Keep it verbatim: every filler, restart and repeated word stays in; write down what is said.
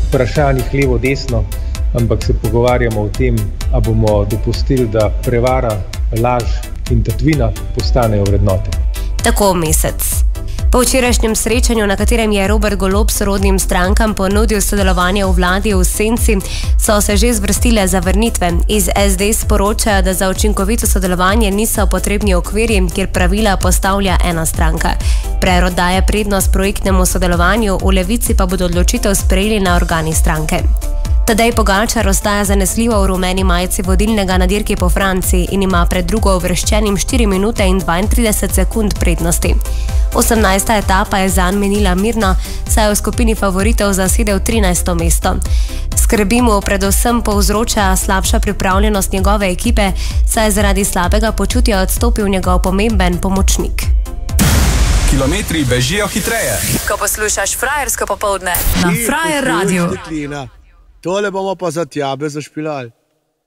vprašanjih levo-desno, ampak se pogovarjamo o tem, a bomo dopustili, da prevara, laž in tatvina postanejo vrednote. Tako Mesec. Po včerajšnjem srečanju, na katerem je Robert Golob sorodnim strankam ponudil sodelovanje v vladi v senci, so se že zvrstile zavrnitve. Iz es de sporočajo, da za učinkovito sodelovanje niso potrebni okvirji, kjer pravila postavlja ena stranka. Prerod daje prednost projektnemu sodelovanju, v Levici pa bodo odločitev sprejeli na organih stranke. Tadej Pogačar ostaja zanesljivo v rumeni majici vodilnega na dirki po Franciji in ima pred drugo uvrščenim štiri minute in dvaintrideset sekund prednosti. osemnajsta etapa je zanj menila mirno, saj je v skupini favoritov zasedel trinajsto mesto. Skrbi mu predvsem povzroča slabša pripravljenost njegove ekipe, saj je zaradi slabega počutja odstopil njegov pomemben pomočnik. Kilometri bežijo hitreje. Ko poslušaš Frajersko popoldne na Frajer Radio. Tole bomo pa za tjabe zašpilali.